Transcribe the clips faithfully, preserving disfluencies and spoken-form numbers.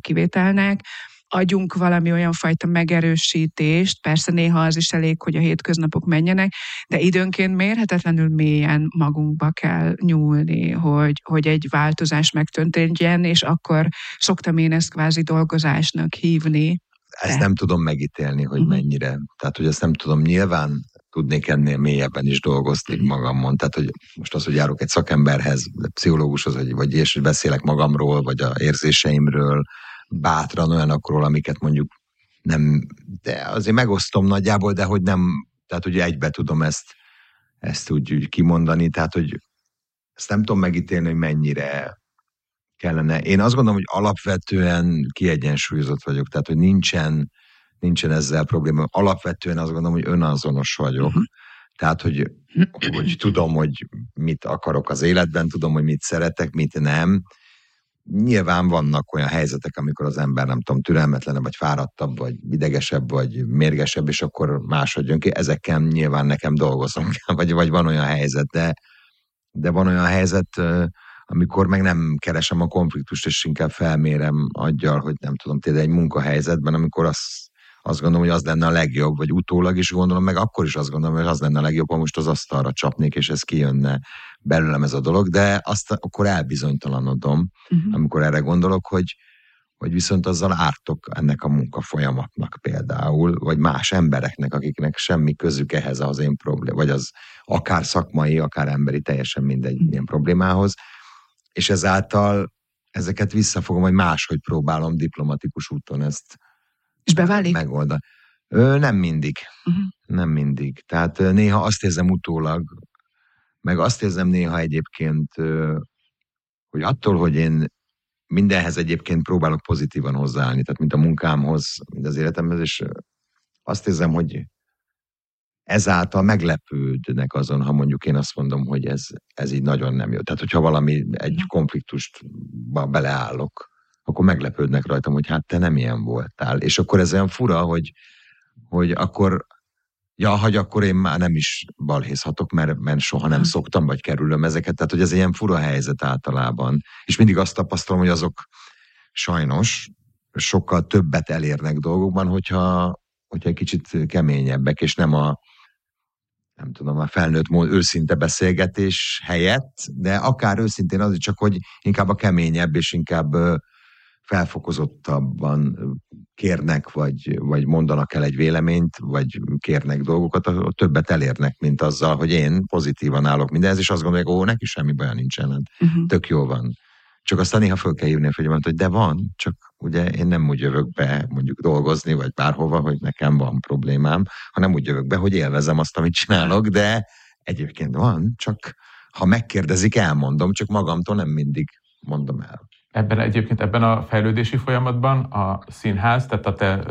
kivételnek, adjunk valami olyan fajta megerősítést, persze néha az is elég, hogy a hétköznapok menjenek, de időnként mérhetetlenül mélyen magunkba kell nyúlni, hogy, hogy egy változás megtörténjen, és akkor szoktam én ezt kvázi dolgozásnak hívni. Ezt nem tudom megítélni, hogy uh-huh. mennyire. Tehát, hogy ezt nem tudom, nyilván tudnék ennél mélyebben is dolgozni magamon. Tehát, hogy most az, hogy járok egy szakemberhez, pszichológushoz, vagy, vagy és beszélek magamról, vagy a érzéseimről, bátran olyanokról, amiket mondjuk nem, de azért megosztom nagyjából, de hogy nem, tehát, hogy egybe tudom ezt, ezt úgy, úgy kimondani, tehát, hogy ezt nem tudom megítélni, hogy mennyire kellene. Én azt gondolom, hogy alapvetően kiegyensúlyozott vagyok, tehát, hogy nincsen, nincsen ezzel probléma. Alapvetően azt gondolom, hogy önazonos vagyok. Uh-huh. Tehát, hogy, hogy tudom, hogy mit akarok az életben, tudom, hogy mit szeretek, mit nem. Nyilván vannak olyan helyzetek, amikor az ember, nem tudom, türelmetlenebb, vagy fáradtabb, vagy idegesebb, vagy mérgesebb, és akkor máshogy jön ki. Ezekkel nyilván nekem dolgozom kell, vagy, vagy van olyan helyzet, de, de van olyan helyzet, amikor meg nem keresem a konfliktust, és inkább felmérem aggyal, hogy nem tudom, tényleg egy munkahelyzetben, amikor azt, azt gondolom, hogy az lenne a legjobb, vagy utólag is gondolom, meg akkor is azt gondolom, hogy az lenne a legjobb, ha most az asztalra csapnék, és ez kijönne belőlem ez a dolog, de azt akkor elbizonytalanodom, uh-huh. amikor erre gondolok, hogy, hogy viszont azzal ártok ennek a munkafolyamatnak például, vagy más embereknek, akiknek semmi közük ehhez az én problém, vagy az akár szakmai, akár emberi, teljesen mindegy uh-huh. ilyen problémához, és ezáltal ezeket visszafogom, hogy máshogy próbálom diplomatikus úton ezt és beválik? megoldani. Ö, nem mindig. Uh-huh. Nem mindig. Tehát néha azt érzem utólag, meg azt érzem néha egyébként, hogy attól, hogy én mindenhez egyébként próbálok pozitívan hozzáállni, tehát mint a munkámhoz, mint az életemhez, és azt érzem, hogy ezáltal meglepődnek azon, ha mondjuk én azt mondom, hogy ez, ez így nagyon nem jó. Tehát, hogyha valami, egy konfliktusba beleállok, akkor meglepődnek rajtam, hogy hát te nem ilyen voltál. És akkor ez olyan fura, hogy, hogy akkor ja, hogy akkor én már nem is balhézhatok, mert, mert soha nem szoktam, vagy kerülöm ezeket. Tehát, hogy ez egy ilyen fura helyzet általában. És mindig azt tapasztalom, hogy azok sajnos sokkal többet elérnek dolgokban, hogyha, hogyha egy kicsit keményebbek, és nem a nem tudom, a felnőtt mód, őszinte beszélgetés helyett, de akár őszintén az, csak hogy inkább a keményebb, és inkább felfokozottabban kérnek, vagy, vagy mondanak el egy véleményt, vagy kérnek dolgokat, ott többet elérnek, mint azzal, hogy én pozitívan állok mindenhez, és azt gondolják, ó, neki semmi baja nincsen, uh-huh. tök jó van. Csak aztán néha föl kell hívni a figyelmet, hogy de van, csak ugye én nem úgy jövök be mondjuk dolgozni, vagy bárhova, hogy nekem van problémám, hanem úgy jövök be, hogy élvezem azt, amit csinálok, de egyébként van, csak ha megkérdezik, elmondom, csak magamtól nem mindig mondom el. Ebben egyébként ebben a fejlődési folyamatban a színház, tehát a te,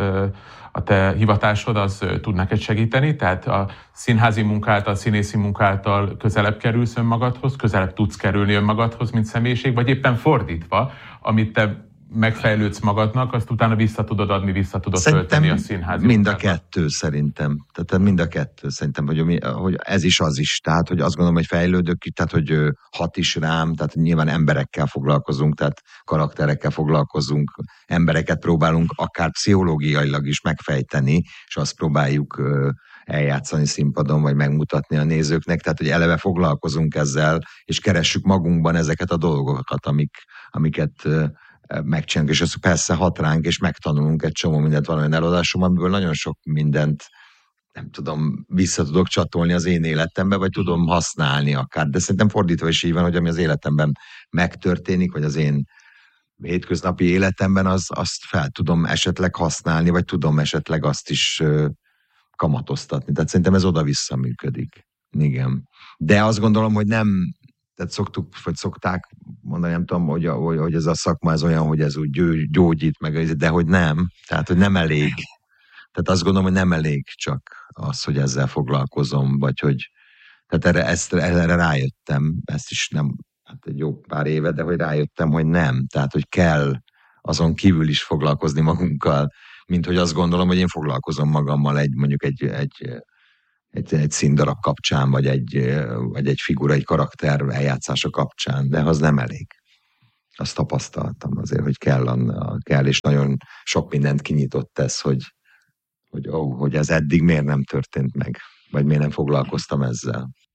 a te hivatásod az tud neked segíteni, tehát a színházi munkáltal, a színészi munkáltal közelebb kerülsz önmagadhoz, közelebb tudsz kerülni önmagadhoz, mint személyiség, vagy éppen fordítva, amit te megfejlődsz magadnak, azt utána vissza tudod adni, vissza tudod szerintem tölteni a színházi mind a munkában. kettő szerintem. Tehát mind a kettő szerintem, hogy, hogy ez is az is. Tehát, hogy azt gondolom, hogy fejlődök, tehát, hogy hat is rám, tehát nyilván emberekkel foglalkozunk, tehát karakterekkel foglalkozunk, embereket próbálunk akár pszichológiailag is megfejteni, és azt próbáljuk eljátszani színpadon, vagy megmutatni a nézőknek, tehát, hogy eleve foglalkozunk ezzel, és keressük magunkban ezeket a dolgokat, amik, amiket megcsinálunk, és ez persze hat ránk, és megtanulunk egy csomó mindent, van olyan előadásom, amiből nagyon sok mindent nem tudom, vissza tudok csatolni az én életembe, vagy tudom használni akár, de szerintem fordítva is így van, hogy ami az életemben megtörténik, vagy az én hétköznapi életemben, az, azt fel tudom esetleg használni, vagy tudom esetleg azt is uh, kamatoztatni. Tehát szerintem ez oda-vissza működik. Igen. De azt gondolom, hogy nem, tehát szoktuk, vagy szokták mondani, nem tudom, hogy, hogy ez a szakma ez olyan, hogy ez úgy gyógyít meg, de hogy nem. Tehát, hogy nem elég. Tehát azt gondolom, hogy nem elég csak az, hogy ezzel foglalkozom, vagy hogy, tehát erre, ezt, erre rájöttem, ezt is nem, hát egy jó pár éve, de hogy rájöttem, hogy nem. Tehát, hogy kell azon kívül is foglalkozni magunkkal, mint hogy azt gondolom, hogy én foglalkozom magammal egy, mondjuk egy, egy, egy, egy színdarab kapcsán, vagy egy, vagy egy figura, egy karakter eljátszása kapcsán, de az nem elég. azt tapasztaltam azért, hogy kell, anna, kell, és nagyon sok mindent kinyitott ez, hogy, hogy, ó, hogy ez eddig miért nem történt meg, vagy miért nem foglalkoztam ezzel.